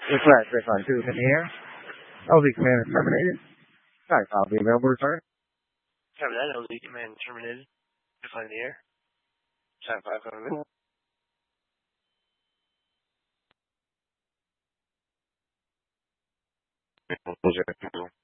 Request refund 2 in the air. LV command is terminated. Sorry, I'll be available to return. Cover that, LV command terminated. Refund in the air. Time 5 coming in.